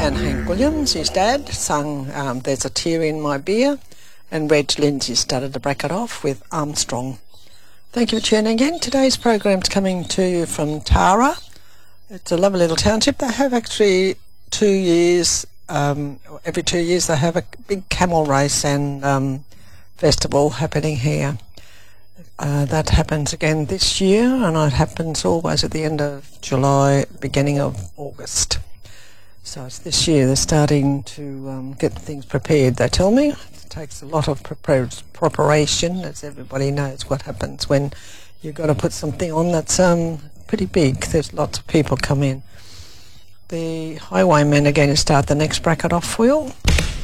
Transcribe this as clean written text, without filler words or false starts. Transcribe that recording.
and Hank Williams, his dad, sung There's a Tear in My Beer, and Reg Lindsay started to break it off with Armstrong. Thank you for tuning in. Today's program's coming to you from Tara. It's a lovely little township. They have actually 2 years, every 2 years they have a big camel race and festival happening here. That happens again this year, and it happens always at the end of July, beginning of August. So it's this year they're starting to get things prepared, they tell me. It takes a lot of preparation, as everybody knows what happens when you've got to put something on that's pretty big. There's lots of people come in. The Highwaymen are going to start the next bracket off, Will.